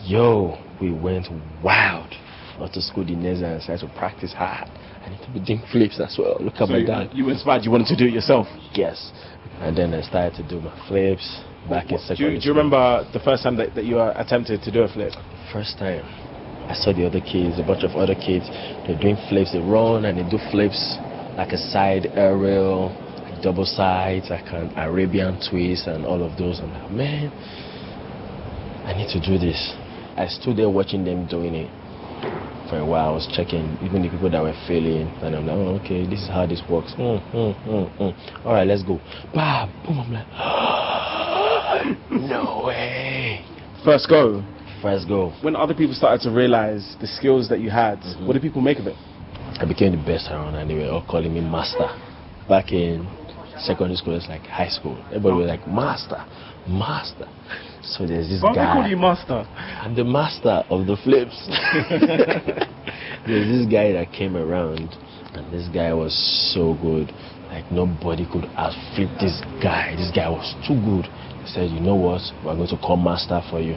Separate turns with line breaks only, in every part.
Yo, we went wild. Not to school the next day and started to practice hard. I need to be doing flips as well. Look at my dad.
You were inspired, you wanted to do it yourself?
Yes. And then I started to do my flips back in secondary
school. Do you remember the first time that you attempted to do a flip?
First time. I saw the other kids, a bunch of other kids. They're doing flips. They run and they do flips like a side aerial, like double sides, like an Arabian twist and all of those. I'm like, man, I need to do this. I stood there watching them doing it. For a while, I was checking even the people that were failing, and I'm like, oh, okay, this is how this works. All right, let's go. Bah, boom. I'm like, no way.
First go.
When
other people started to realize the skills that you had, what did people make of it?
I became the best around, and they were all calling me master. Back in secondary school, it's like high school. Everybody was like, master. So there's this guy.
Why call you master?
I'm the master of the flips. There's this guy that came around, and this guy was so good. Like nobody could outflip this guy. This guy was too good. He said, you know what? We're going to call master for you.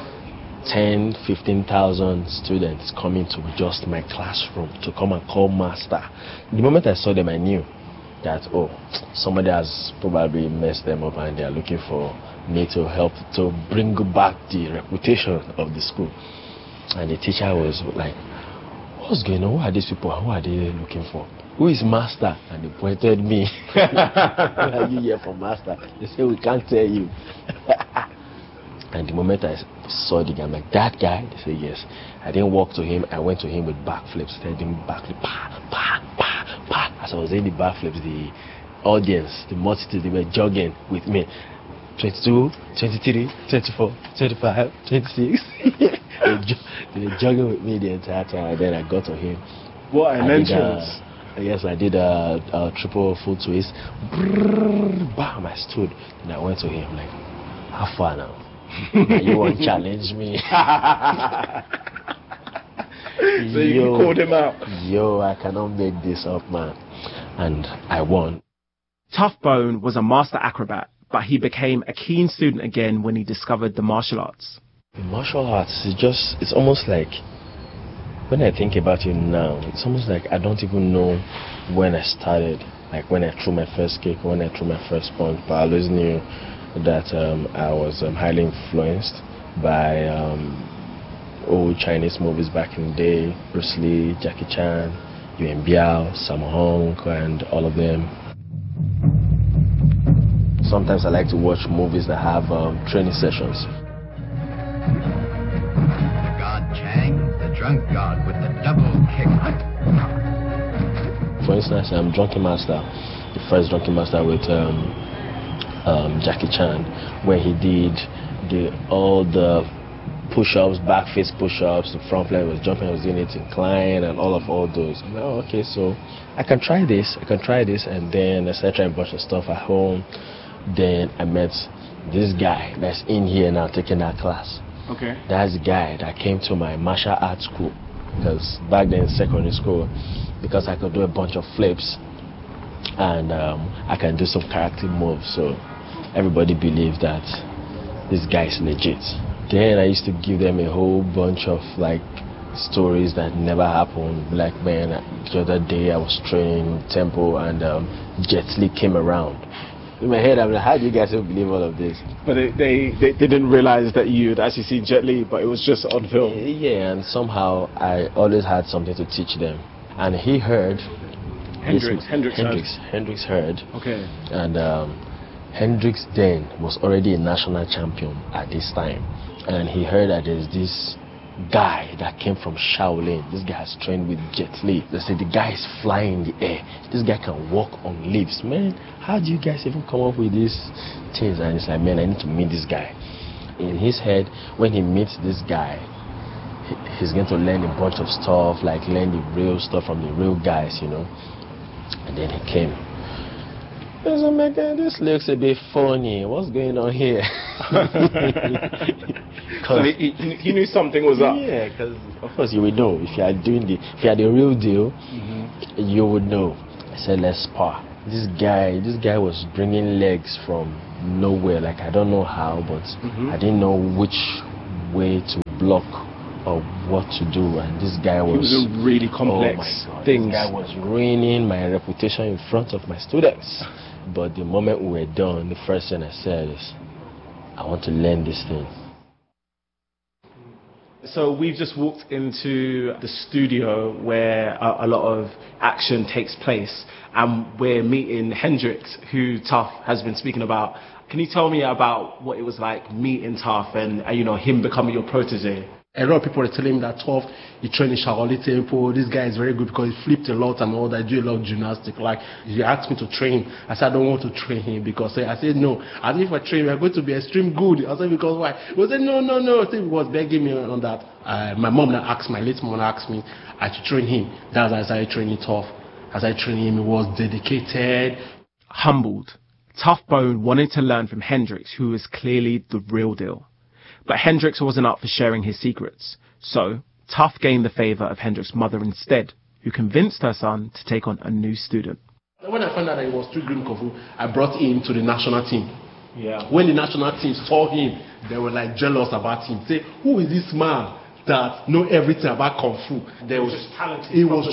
10, 15,000 students coming to just my classroom to come and call master. The moment I saw them, I knew that, oh, somebody has probably messed them up and they are looking for me to help to bring back the reputation of the school. And the teacher was like, what's going on? Who are these people? Who are they looking for? Who is master? And they pointed me. Why are you here for master? They said, we can't tell you. And the moment I saw the guy, I'm like, that guy? They said, yes. I didn't walk to him. I went to him with backflips. Started doing backflip. As I was doing the backflips, the audience, the multitude, they were jogging with me. 22, 23, 24, 25, 26. They were jogging with me the entire time. And then I got to him.
What an entrance.
Yes, I did a triple full twist. Brrr, bam, I stood. And I went to him like, how far now? You won't challenge me.
So you called him out.
Yo, I cannot make this up, man. And I won.
Tough Bone was a master acrobat, but he became a keen student again when he discovered the martial arts.
The martial arts it's almost like, when I think about it now, it's almost like I don't even know when I started. Like when I threw my first kick, when I threw my first punch, but I always knew that I was highly influenced by old Chinese movies back in the day, Bruce Lee, Jackie Chan, Yuan Biao, Sammo Hung, and all of them. Sometimes I like to watch movies that have training sessions.
The god Chang, the drunk god with the double kick.
For instance, Drunken Master, the first Drunken Master with Jackie Chan, where he did all the push-ups, back face push-ups, the front leg was jumping, I was doing it incline and all those. I'm like, oh, okay, so I can try this, and then I started trying a bunch of stuff at home. Then I met this guy that's in here now taking that class.
Okay.
That's the guy that came to my martial arts school, because back then in secondary school, because I could do a bunch of flips and I can do some karate moves, so everybody believed that this guy is legit. Then I used to give them a whole bunch of like stories that never happened. Like, man, the other day I was training tempo and Jet Li came around. In my head I'm like, how do you guys ever believe all of this?
But they didn't realize that you'd actually seen Jet Li, but it was just on film.
Yeah, and somehow I always had something to teach them. And he heard. Hendrix heard.
Okay.
And Hendrix then was already a national champion at this time. And he heard that there's this guy that came from Shaolin. This guy has trained with Jet Li. They said the guy is flying in the air. This guy can walk on leaves. Man, how do you guys even come up with these things? And it's like, man, I need to meet this guy. In his head, when he meets this guy, he's going to learn a bunch of stuff, like learn the real stuff from the real guys, you know. And then he came. I said, man, this looks a bit funny. What's going on here?
So he knew something was up.
Yeah, because of course you would know if you are the real deal, you would know. I said, let's spar. This guy was bringing legs from nowhere. Like, I don't know how, but I didn't know which way to block of what to do, and this guy was
doing really complex things.
This guy was ruining my reputation in front of my students. But the moment we were done, the first thing I said is, I want to learn this thing.
So we've just walked into the studio where a lot of action takes place, and we're meeting Hendrix, who Tough has been speaking about. Can you tell me about what it was like meeting Tough and him becoming your protege?
A lot of people are telling me that Tough, he trained in Shaolin Temple. This guy is very good because he flipped a lot and all that. I do a lot of gymnastics. Like, he asked me to train. I said, I don't want to train him because I said, no. As if I train him, I'm going to be extreme good. I said, because why? He said, no. I think he was begging me on that. My late mom asked me, I should train him. That's why I started training Tough. As I trained him, he was dedicated.
Humbled, Tough Bone wanted to learn from Hendrix, who was clearly the real deal. But Hendrix wasn't up for sharing his secrets, so Tough gained the favour of Hendrix's mother instead, who convinced her son to take on a new student.
When I found out that he was too good in Kung Fu, I brought him to the national team.
Yeah.
When the national team saw him, they were like jealous about him. Say, who is this man that know everything about Kung Fu? He was just talented. He was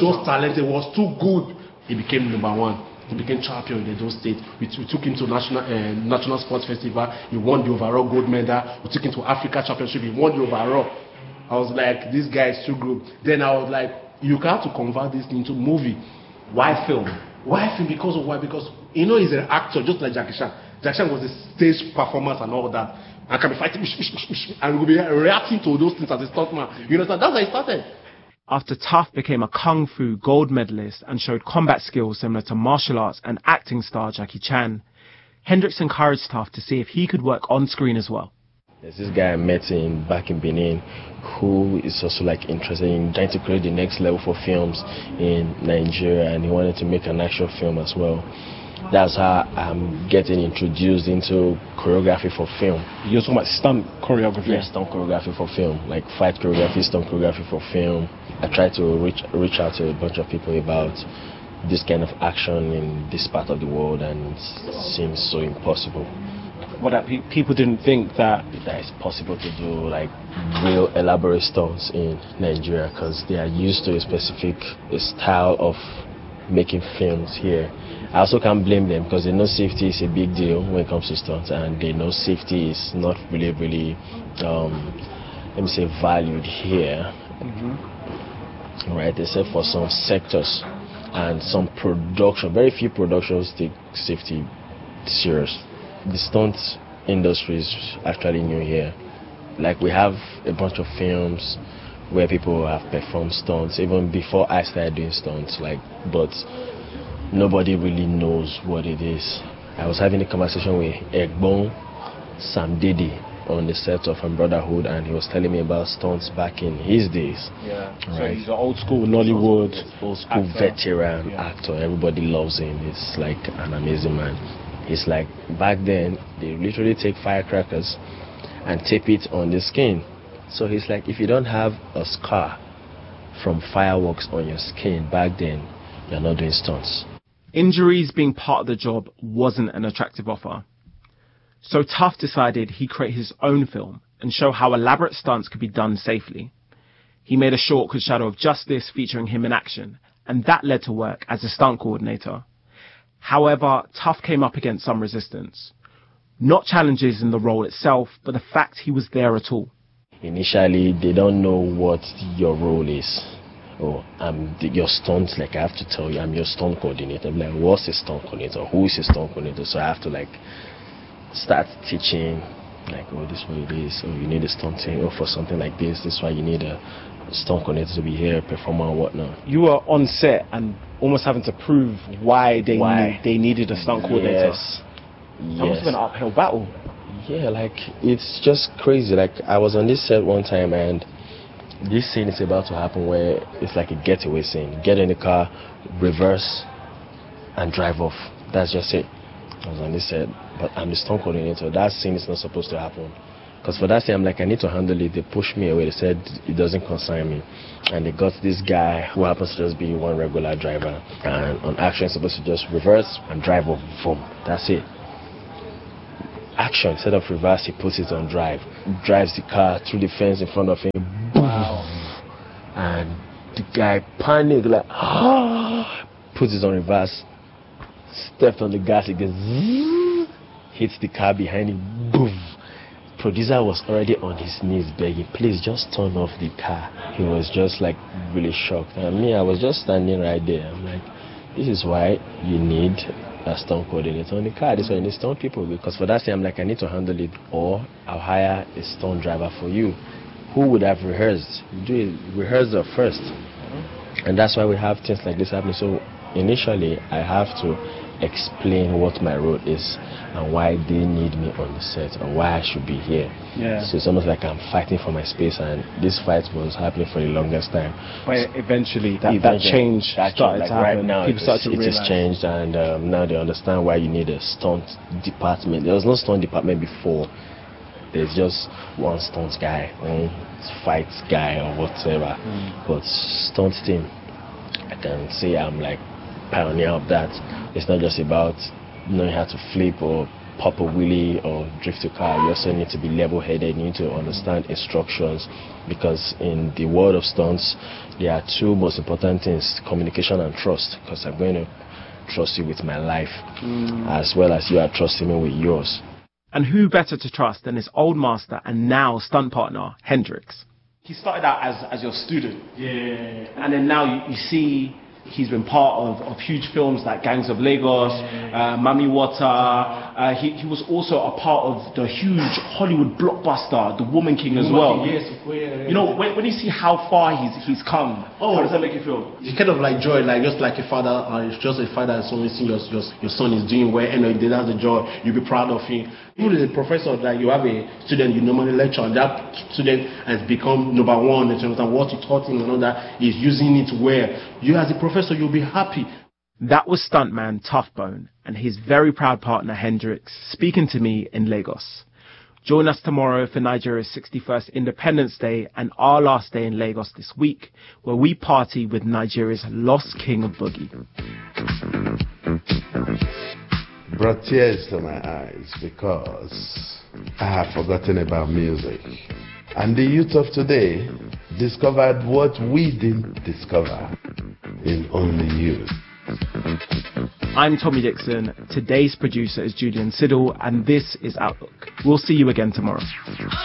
too good. He became number one. He became champion in Edo State. We took him to National Sports Festival. He won the overall gold medal. We took him to Africa Championship. He won the overall. I was like, this guy is too good. Then I was like, you have to convert this into movie.
Why film?
Why film? Because of why? Because he's an actor just like Jackie Chan. Jackie Chan was a stage performance and all that. I can be fighting and we'll be reacting to those things as a stuntman. You understand? That's how it started.
After Tough became a Kung Fu gold medalist and showed combat skills similar to martial arts and acting star Jackie Chan, Hendrix encouraged Tough to see if he could work on screen as well.
There's this guy I met back in Benin who is also like interested in trying to create the next level for films in Nigeria, and he wanted to make an action film as well. That's how I'm getting introduced into choreography for film.
You're talking about stunt choreography?
Yes, stunt choreography for film, like fight choreography, stunt choreography for film. I try to reach out to a bunch of people about this kind of action in this part of the world, and it seems so impossible.
What, that people didn't think that
it's possible to do like real elaborate stunts in Nigeria, because they are used to a specific style of making films here. I also can't blame them, because they know safety is a big deal when it comes to stunts, and they know safety is not really valued here. Right, except for some sectors and some production. Very few productions take safety serious. The stunt industry is actually new here. Like, we have a bunch of films where people have performed stunts even before I started doing stunts, but nobody really knows what it is. I was having a conversation with Egbon Sam Dede on the set of Brotherhood, and he was telling me about stunts back in his days.
Yeah,
right?
So he's an old school Nollywood,
old school veteran actor. Everybody loves him. He's like an amazing man. It's like back then they literally take firecrackers and tape it on the skin. So he's like, if you don't have a scar from fireworks on your skin back then, you're not doing stunts.
Injuries being part of the job wasn't an attractive offer. So Tough decided he'd create his own film and show how elaborate stunts could be done safely. He made a short called Shadow of Justice featuring him in action, and that led to work as a stunt coordinator. However, Tough came up against some resistance. Not challenges in the role itself, but the fact he was there at all.
Initially, they don't know what your role is. Oh, I'm your stunt, like I have to tell you, I'm your stunt coordinator. I'm like, what's a stunt coordinator? Who is a stunt coordinator? So I have to start teaching, oh, this is what it is. Oh, you need a stunt team. Oh, for something like this is why you need a stunt coordinator to be here, performer and whatnot.
You were on set and almost having to prove why they needed a stunt coordinator.
Yes.
That must have been an uphill battle.
Yeah, it's just crazy. I was on this set one time, and this scene is about to happen where it's like a getaway scene. Get in the car, reverse, and drive off. That's just it. I was on this set, but I'm the stunt coordinator. That scene is not supposed to happen. Because for that scene, I'm like, I need to handle it. They pushed me away. They said it doesn't concern me. And they got this guy who happens to just be one regular driver. And on action, it's supposed to just reverse and drive off. Boom. That's it. action, instead of reverse, he puts it on drive, drives the car through the fence in front of him. Wow. And the guy panicked, like, puts it on reverse, stepped on the gas again, hits the car behind him, boom. Producer was already on his knees begging, please just turn off the car. He was just like really shocked. And me, I was just standing right there. I'm like, this is why you need a stunt coordinator on the car. This is why you need stunt people, because for that thing, I'm like, I need to handle it, or I'll hire a stunt driver for you. Who would have rehearsed? Do it, rehearse it first. And that's why we have things like this happening. So initially, I have to explain what my role is and why they need me on the set, or why I should be here.
Yeah.
So it's almost like I'm fighting for my space, and this fight was happening for the longest time.
But eventually that change started to happen.
Right now,
people started to realize
it has changed, and now they understand why you need a stunt department. There was no stunt department before. There's just one stunt guy, one fight guy, or whatever. But stunt team, I can say I'm like pioneer of that. It's not just about knowing how to flip or pop a wheelie or drift a car. You also need to be level-headed. You need to understand instructions, because in the world of stunts, there are two most important things: communication and trust. Because I'm going to trust you with my life, as well as you are trusting me with yours.
And who better to trust than his old master and now stunt partner, Hendrix? He started out as your student. Yeah. And then now you see he's been part of huge films like Gangs of Lagos, Mami Wata. He was also a part of the huge Hollywood blockbuster, The Woman King as well.
Yes.
You know, when you see how far he's come, how does that make you feel?
It's kind of like joy, like just like a father, it's just a father and son, seeing your son is doing well, and that's the joy. You'll be proud of him. Even as a professor, like you have a student you normally lecture, and that student has become number one, and what you taught him and all that, is using it well. You as a professor, you'll be happy.
That was stuntman Toughbone and his very proud partner Hendrix speaking to me in Lagos. Join us tomorrow for Nigeria's 61st Independence Day and our last day in Lagos this week, where we party with Nigeria's lost king of boogie.
Brought tears to my eyes because I have forgotten about music. And the youth of today discovered what we didn't discover in Only You.
I'm Tommy Dixon. Today's producer is Julian Siddle, and this is Outlook. We'll see you again tomorrow.